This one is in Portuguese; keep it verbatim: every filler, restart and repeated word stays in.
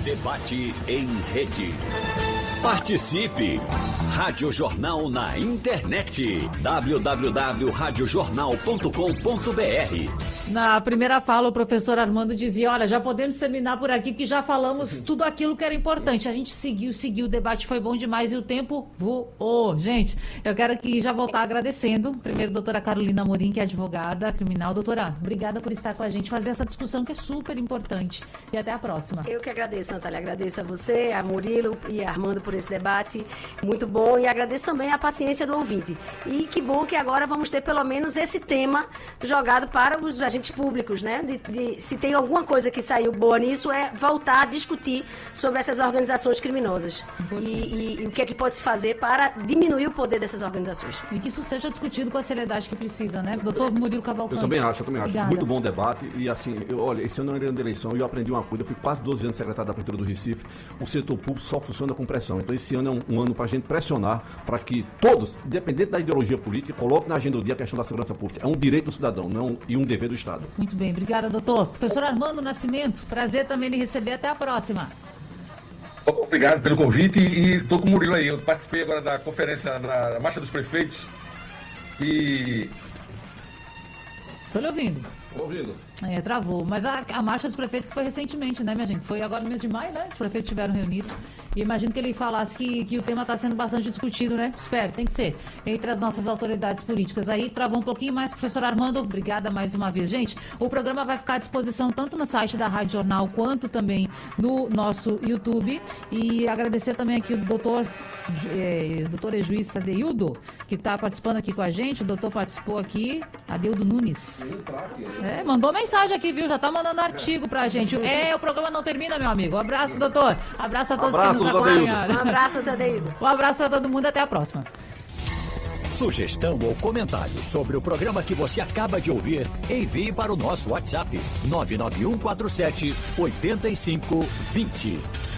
Debate em rede. Participe! Rádio Jornal na internet. w w w ponto rádio jornal ponto com ponto b r. Na primeira fala, o professor Armando dizia, olha, já podemos terminar por aqui, porque já falamos tudo aquilo que era importante. A gente seguiu, seguiu, o debate foi bom demais e o tempo voou. Gente, eu quero aqui já voltar agradecendo, primeiro, doutora Carolina Amorim, que é advogada criminal. Doutora, obrigada por estar com a gente, fazer essa discussão que é super importante. E até a próxima. Eu que agradeço, Natália. Agradeço a você, a Murilo e a Armando por esse debate muito bom, e agradeço também a paciência do ouvinte. E que bom que agora vamos ter pelo menos esse tema jogado para os agentes públicos, né? De, de, se tem alguma coisa que saiu boa nisso, é voltar a discutir sobre essas organizações criminosas e, e, e o que é que pode se fazer para diminuir o poder dessas organizações. E que isso seja discutido com a seriedade que precisa, né? Doutor Murilo Cavalcante. Eu também acho, eu também acho. Obrigada. Muito bom debate e assim, eu, olha, esse ano é um ano de eleição e eu aprendi uma coisa, eu fui quase doze anos secretário da Prefeitura do Recife, o setor público só funciona com pressão, então esse ano é um, um ano para a gente pressionar para que todos, independente da ideologia política, coloquem na agenda do dia a questão da segurança pública. É um direito do cidadão, não e um dever do Estado. Muito bem, obrigada, doutor. Professor Armando Nascimento, prazer também lhe receber. Até a próxima. Obrigado pelo convite e estou com o Murilo aí. Eu participei agora da conferência da Marcha dos Prefeitos e... Estou lhe ouvindo. Estou ouvindo. É, travou. Mas a, a marcha dos prefeitos que foi recentemente, né, minha gente? Foi agora no mês de maio, né? Os prefeitos estiveram reunidos. E imagino que ele falasse que, que o tema está sendo bastante discutido, né? Espero, tem que ser. Entre as nossas autoridades políticas. Aí travou um pouquinho mais, professor Armando. Obrigada mais uma vez. Gente, o programa vai ficar à disposição tanto no site da Rádio Jornal quanto também no nosso YouTube. E agradecer também aqui o doutor, é, doutor Ejuiz Adeildo, que está participando aqui com a gente. O doutor participou aqui, Adeildo Nunes. É, mandou mensagem aqui, viu? Já tá mandando artigo pra gente. É, o programa não termina, meu amigo. Um abraço, doutor. Abraço a todos Abraço, que nos doutor acompanharam. Um abraço, doutor Adeildo. Um abraço pra todo mundo. Até a próxima. Sugestão ou comentário sobre o programa que você acaba de ouvir, envie para o nosso WhatsApp nove nove um quatro sete oito cinco dois zero.